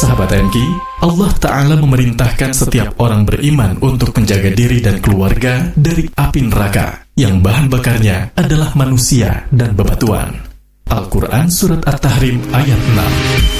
Sahabat MK, Allah Ta'ala memerintahkan setiap orang beriman untuk menjaga diri dan keluarga dari api neraka yang bahan bakarnya adalah manusia dan bebatuan. Al-Quran Surat At-Tahrim ayat 6.